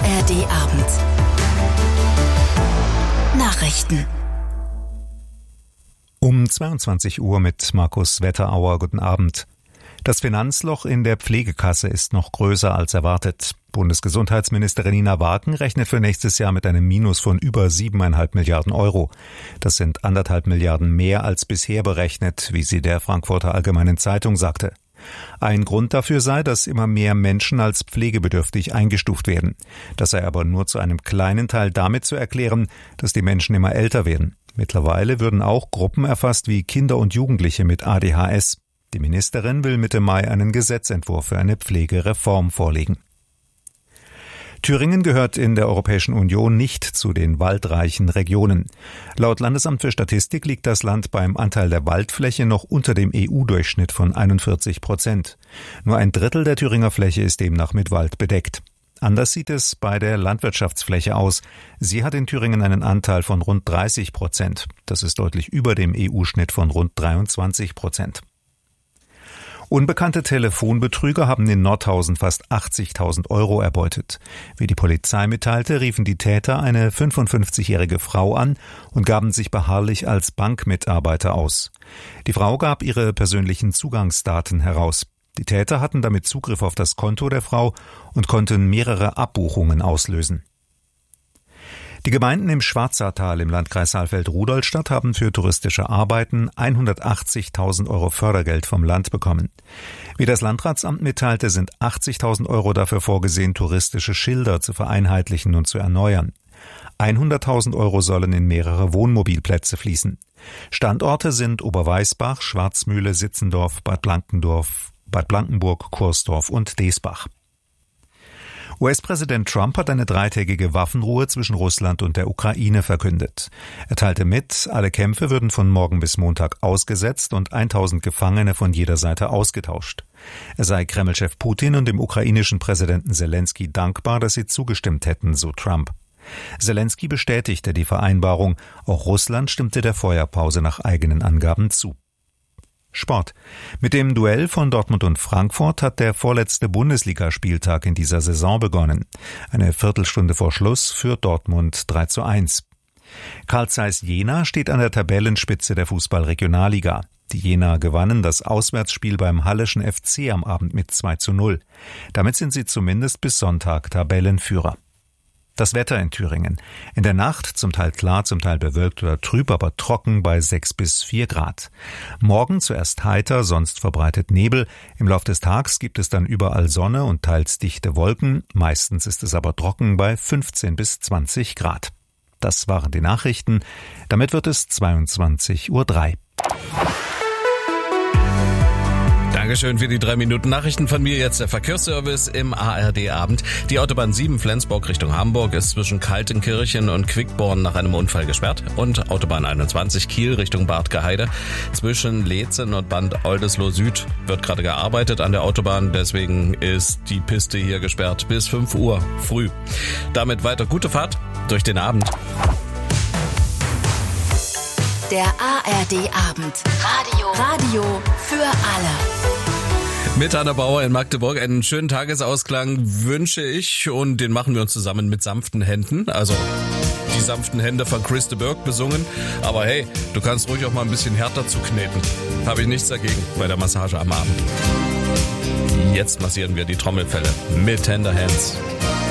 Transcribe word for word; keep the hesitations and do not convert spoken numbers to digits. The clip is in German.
R D Abend. Nachrichten. Um zweiundzwanzig Uhr mit Markus Wetterauer. Guten Abend. Das Finanzloch in der Pflegekasse ist noch größer als erwartet. Bundesgesundheitsministerin Nina Wagen rechnet für nächstes Jahr mit einem Minus von über siebeneinhalb Milliarden Euro. Das sind anderthalb Milliarden mehr als bisher berechnet, wie sie der Frankfurter Allgemeinen Zeitung sagte. Ein Grund dafür sei, dass immer mehr Menschen als pflegebedürftig eingestuft werden. Das sei aber nur zu einem kleinen Teil damit zu erklären, dass die Menschen immer älter werden. Mittlerweile würden auch Gruppen erfasst wie Kinder und Jugendliche mit A D H S. Die Ministerin will Mitte Mai einen Gesetzentwurf für eine Pflegereform vorlegen. Thüringen gehört in der Europäischen Union nicht zu den waldreichen Regionen. Laut Landesamt für Statistik liegt das Land beim Anteil der Waldfläche noch unter dem E U-Durchschnitt von einundvierzig Prozent. Nur ein Drittel der Thüringer Fläche ist demnach mit Wald bedeckt. Anders sieht es bei der Landwirtschaftsfläche aus. Sie hat in Thüringen einen Anteil von rund dreißig Prozent. Das ist deutlich über dem E U-Schnitt von rund dreiundzwanzig Prozent. Unbekannte Telefonbetrüger haben in Nordhausen fast achtzigtausend Euro erbeutet. Wie die Polizei mitteilte, riefen die Täter eine fünfundfünfzigjährige Frau an und gaben sich beharrlich als Bankmitarbeiter aus. Die Frau gab ihre persönlichen Zugangsdaten heraus. Die Täter hatten damit Zugriff auf das Konto der Frau und konnten mehrere Abbuchungen auslösen. Die Gemeinden im Schwarzertal im Landkreis Saalfeld-Rudolstadt haben für touristische Arbeiten hundertachtzigtausend Euro Fördergeld vom Land bekommen. Wie das Landratsamt mitteilte, sind achtzigtausend Euro dafür vorgesehen, touristische Schilder zu vereinheitlichen und zu erneuern. hunderttausend Euro sollen in mehrere Wohnmobilplätze fließen. Standorte sind Oberweißbach, Schwarzmühle, Sitzendorf, Bad Blankendorf, Bad Blankenburg, Kursdorf und Desbach. U S-Präsident Trump hat eine dreitägige Waffenruhe zwischen Russland und der Ukraine verkündet. Er teilte mit, alle Kämpfe würden von morgen bis Montag ausgesetzt und tausend Gefangene von jeder Seite ausgetauscht. Er sei Kreml-Chef Putin und dem ukrainischen Präsidenten Selensky dankbar, dass sie zugestimmt hätten, so Trump. Selensky bestätigte die Vereinbarung, auch Russland stimmte der Feuerpause nach eigenen Angaben zu. Sport. Mit dem Duell von Dortmund und Frankfurt hat der vorletzte Bundesligaspieltag in dieser Saison begonnen. Eine Viertelstunde vor Schluss führt Dortmund drei zu eins. Carl Zeiss Jena steht an der Tabellenspitze der Fußball-Regionalliga. Die Jena gewannen das Auswärtsspiel beim Halleschen F C am Abend mit zwei zu null. Damit sind sie zumindest bis Sonntag Tabellenführer. Das Wetter in Thüringen. In der Nacht zum Teil klar, zum Teil bewölkt oder trüb, aber trocken bei sechs bis vier Grad. Morgen zuerst heiter, sonst verbreitet Nebel. Im Lauf des Tages gibt es dann überall Sonne und teils dichte Wolken. Meistens ist es aber trocken bei fünfzehn bis zwanzig Grad. Das waren die Nachrichten. Damit wird es zweiundzwanzig Uhr drei. Dankeschön für die drei Minuten Nachrichten von mir. Jetzt der Verkehrsservice im A R D-Abend. Die Autobahn sieben Flensburg Richtung Hamburg ist zwischen Kaltenkirchen und Quickborn nach einem Unfall gesperrt. Und Autobahn einundzwanzig Kiel Richtung Bad Gaheide. Zwischen Leetzen und Bad Oldesloe Süd wird gerade gearbeitet an der Autobahn. Deswegen ist die Piste hier gesperrt bis fünf Uhr früh. Damit weiter gute Fahrt durch den Abend. Der A R D-Abend. Radio. Radio für alle. Mit Anna Bauer in Magdeburg einen schönen Tagesausklang wünsche ich und den machen wir uns zusammen mit sanften Händen. Also die sanften Hände von Chris de Burgh besungen. Aber hey, du kannst ruhig auch mal ein bisschen härter zukneten. Habe ich nichts dagegen bei der Massage am Abend. Jetzt massieren wir die Trommelfelle mit Tender Hands.